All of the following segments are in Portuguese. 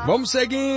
Vamos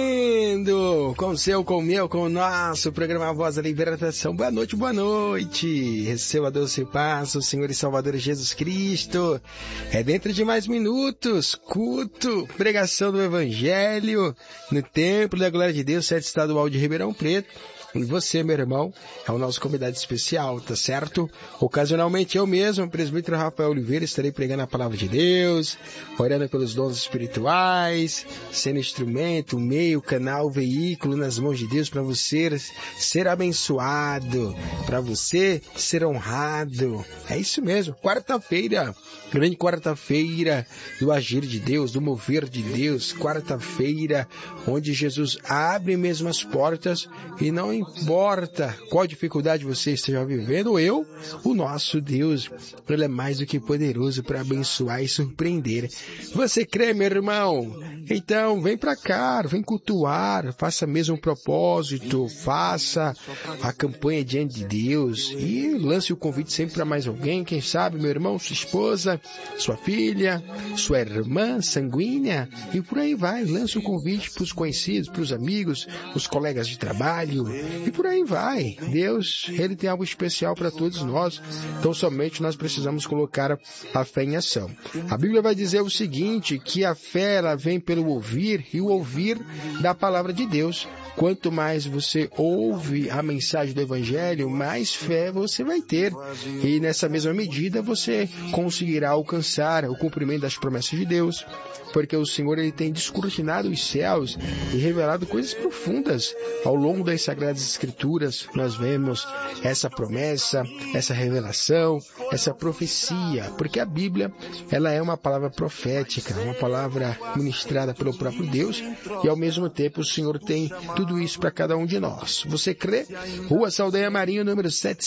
seguindo com o seu, com o meu, com o nosso programa Voz da Libertação. Boa noite, boa noite. Receba a doce paz, o Senhor e Salvador Jesus Cristo. É dentro de mais minutos, culto, pregação do Evangelho no Templo da Glória de Deus, sede estadual de Ribeirão Preto. E você, meu irmão, é o nosso convidado especial, tá certo? Ocasionalmente eu mesmo, presbítero Rafael Oliveira, estarei pregando a palavra de Deus, orando pelos dons espirituais, sendo instrumento, meio, canal, veículo nas mãos de Deus para você ser abençoado, para você ser honrado. É isso mesmo, quarta-feira, grande quarta-feira do agir de Deus, do mover de Deus, quarta-feira, onde Jesus abre mesmo as portas e não importa qual dificuldade você esteja vivendo, o nosso Deus, Ele é mais do que poderoso para abençoar e surpreender. Você crê, meu irmão? Então, vem para cá, vem cultuar, faça mesmo um propósito, faça a campanha diante de Deus e lance o convite sempre para mais alguém, quem sabe, meu irmão, sua esposa, sua filha, sua irmã sanguínea e por aí vai. Lance o convite para os conhecidos, para os amigos, os colegas de trabalho, e por aí vai. Deus, Ele tem algo especial para todos nós. Então somente nós precisamos colocar a fé em ação. A Bíblia vai dizer o seguinte, que a fé ela vem pelo ouvir e o ouvir da palavra de Deus. Quanto mais você ouve a mensagem do Evangelho, mais fé você vai ter. E nessa mesma medida você conseguirá alcançar o cumprimento das promessas de Deus. Porque o Senhor ele tem descortinado os céus e revelado coisas profundas. Ao longo das Sagradas Escrituras, nós vemos essa promessa, essa revelação, essa profecia. Porque a Bíblia, ela é uma palavra profética, uma palavra ministrada pelo próprio Deus. E ao mesmo tempo o Senhor tem tudo isso para cada um de nós. Você crê? Rua Saldanha Marinho, número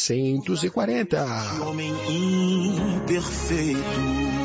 740. Homem imperfeito.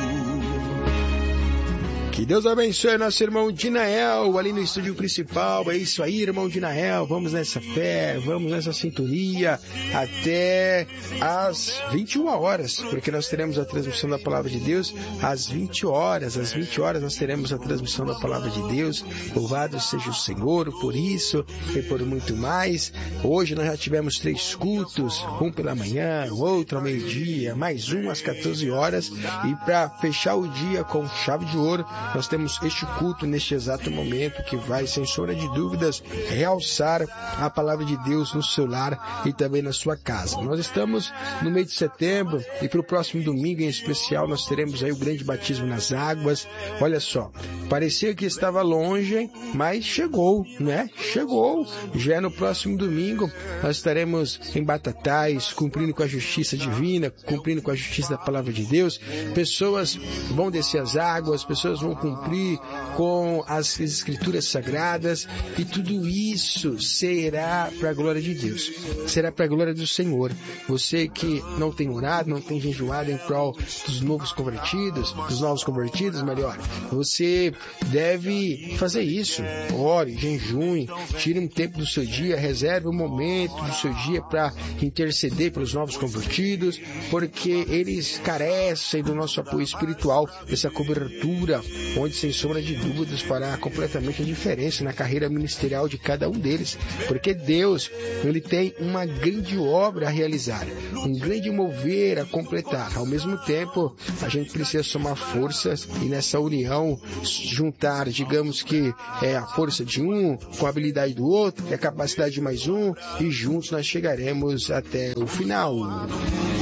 Que Deus abençoe nosso irmão Dinael ali no estúdio principal. É isso aí, irmão Dinael. Vamos nessa fé, vamos nessa sintonia até às 21 horas, porque nós teremos a transmissão da Palavra de Deus às 20 horas. Às 20 horas nós teremos a transmissão da Palavra de Deus. Louvado seja o Senhor por isso e por muito mais. Hoje nós já tivemos 3 cultos, um pela manhã, outro ao meio-dia, mais um às 14 horas. E para fechar o dia com chave de ouro, nós temos este culto neste exato momento que vai, sem sombra de dúvidas, realçar a palavra de Deus no seu lar e também na sua casa. Nós estamos no mês de setembro e para o próximo domingo em especial nós teremos aí o grande batismo nas águas. Olha só, parecia que estava longe, mas chegou, né? Chegou. Já no próximo domingo nós estaremos em Batatais, cumprindo com a justiça divina, cumprindo com a justiça da palavra de Deus. Pessoas vão descer as águas, pessoas vão cumprir com as escrituras sagradas e tudo isso será para a glória de Deus, será para a glória do Senhor. Você que não tem orado, não tem jejuado em prol dos novos convertidos, melhor, você deve fazer isso. Ore, jejue, tire um tempo do seu dia, reserve um momento do seu dia para interceder pelos novos convertidos, porque eles carecem do nosso apoio espiritual, dessa cobertura, onde sem sombra de dúvidas fará completamente a diferença na carreira ministerial de cada um deles, porque Deus, Ele tem uma grande obra a realizar, um grande mover a completar. Ao mesmo tempo, a gente precisa somar forças e nessa união juntar, digamos que é a força de um com a habilidade do outro, é a capacidade de mais um e juntos nós chegaremos até o final.